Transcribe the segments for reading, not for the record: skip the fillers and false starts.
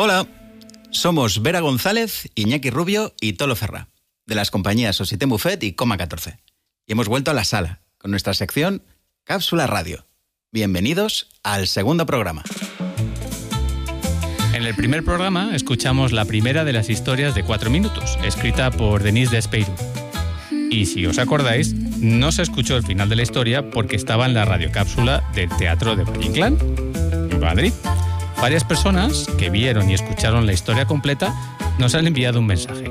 Hola, somos Vera González, Iñaki Rubio y Tolo Ferrá, de las compañías Société Buffet y Coma 14. Y hemos vuelto a la sala con nuestra sección Cápsula Radio. Bienvenidos al segundo programa. En el primer programa escuchamos la primera de las historias de 4 minutos, escrita por Denise Despeyroux. Y si os acordáis, no se escuchó el final de la historia porque estaba en la radiocápsula del Teatro de Valle Inclán, en Madrid. Varias personas que vieron y escucharon la historia completa nos han enviado un mensaje.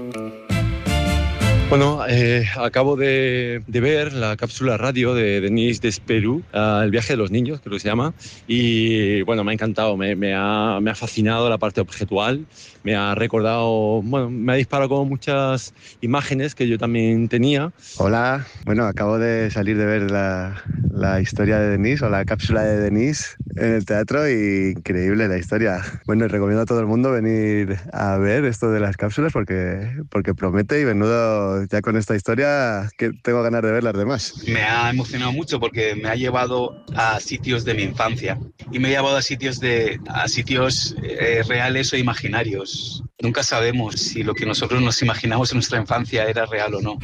Bueno, acabo de ver la cápsula radio de Denise Despeyroux, El viaje de los niños, creo que se llama, y bueno, me ha encantado, me ha fascinado la parte objetual, me ha recordado, bueno, me ha disparado como muchas imágenes que yo también tenía. Hola, bueno, acabo de salir de ver la historia de Denise, o la cápsula de Denise en el teatro, y increíble la historia. Bueno, recomiendo a todo el mundo venir a ver esto de las cápsulas porque promete, y menudo, ya con esta historia que tengo ganas de ver las demás. Me ha emocionado mucho porque me ha llevado a sitios de mi infancia y me ha llevado a sitios reales o imaginarios. Nunca sabemos si lo que nosotros nos imaginamos en nuestra infancia era real o no.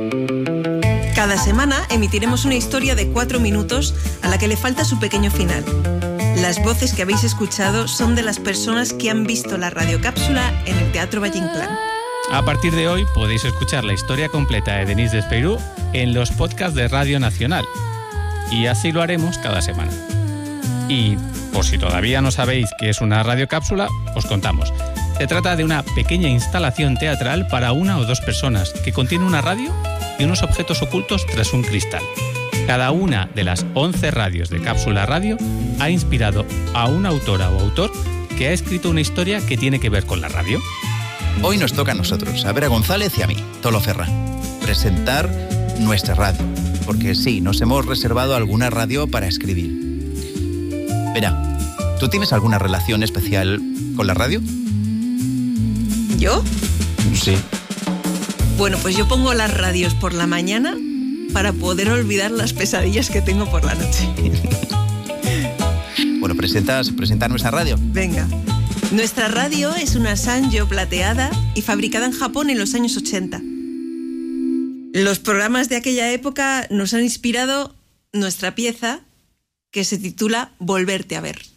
Cada semana emitiremos una historia de 4 minutos a la que le falta su pequeño final. Las voces que habéis escuchado son de las personas que han visto la radiocápsula en el Teatro Valle Inclán. A partir de hoy podéis escuchar la historia completa de Denise Despeyroux en los podcasts de Radio Nacional. Y así lo haremos cada semana. Y, por si todavía no sabéis qué es una radiocápsula, os contamos. Se trata de una pequeña instalación teatral para 1 o 2 personas que contiene una radio y unos objetos ocultos tras un cristal. Cada una de las 11 radios de Cápsula Radio ha inspirado a una autora o autor que ha escrito una historia que tiene que ver con la radio. Hoy nos toca a nosotros, a Vera González y a mí, Tolo Ferrá, presentar nuestra radio. Porque sí, nos hemos reservado alguna radio para escribir. Vera, ¿tú tienes alguna relación especial con la radio? ¿Yo? Sí. Bueno, pues yo pongo las radios por la mañana para poder olvidar las pesadillas que tengo por la noche. Bueno, presenta nuestra radio. Venga. Nuestra radio es una Sanyo plateada y fabricada en Japón en los años 80. Los programas de aquella época nos han inspirado nuestra pieza, que se titula Volverte a ver.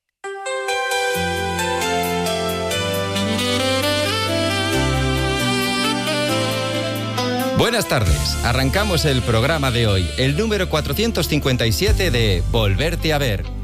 Buenas tardes, arrancamos el programa de hoy, el número 457 de Volverte a ver.